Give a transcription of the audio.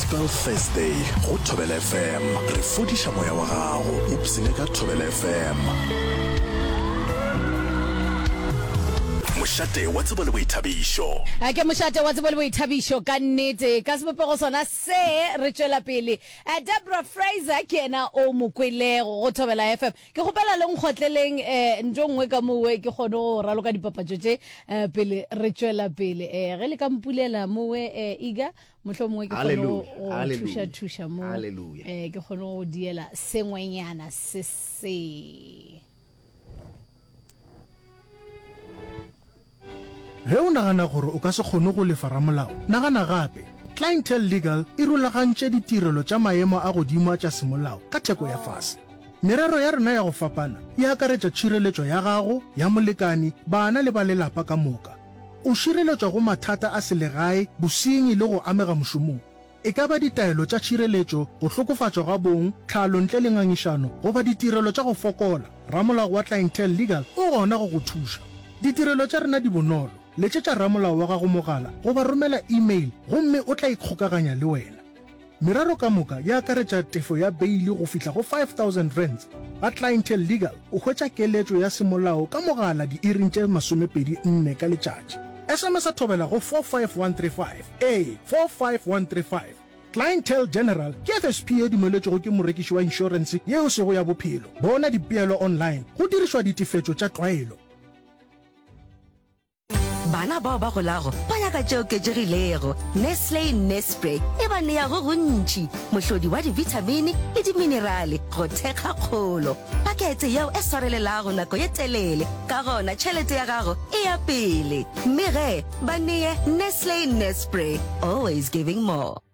Gospel Thursday go Thobela FM re fodiša moya wa gago ipsene ka Thobela FM. Mošate wa tsebo le boithabišo. Ke mošate wa tsebo le boithabišo ka nnete ka sebopego sona se re tšwela pele. Deborah Fraser ke ena o mokwelego go Thobela FM. Ke gopela le nkgotleleng njo nngwe ka mowe ke kgone go raloka dipapatšo tše pele re tšwela pele. Ge le ka mpulela mowe Iga mohlo mongwe ke kgone go thuša mo ke kgone go diela sengwenyana se se. Ge o nagana gore o ka se kgone go lefa ramolao nagana gape Clientele Legal e rulagantše ditirelo tša maemo a godimo tša semolao ka theko ya fase. Merero ya rena ya go fapana e akaretša tšhireletšo ya gago ya molekani bana le ba lelapa ka moka. O šireletšwa go mathata a selegae bosenyi le go amega mošomong. E ka ba ditaelo tša tšhireletšo go hlokofatšwa ga bong tlhalo ntle le ngangišano goba ditirelo tša go fokola. Ramolao wa Clientele Legal o gona go go thuša. Ditirelo tša rena di bonolo. Letšetša ramolao wa gago mogala go ba romela email gomme o tla ikgokaganya le wena. Meraro ka moka ya akaretša tefo ya beili go fihla go 5,000 rands. Ga Clientele Legal o hwetša keletšo ya semolao ka mogala di-iring tše 24 ka letšatši. SMS a Thobela go 45135 45135. Clientele General ke FSP e dumeletšego ke morekiši wa insurance yeo sego ya bophelo. Bona dipeelo online go dirišwa ditefetšo tša tlwaelo. Bana bao ba golago ba ya ka tšeo oketšegilego. Nestle Nespray e ba neago gontši mohlodi wa divitamini le diminerale go thekga kgolo. Pakete yeo e swarelelago nako ye telele ka gona tšhelete ya gago e ya pele. Mme ge ba neye Nestle Nespray, always giving more.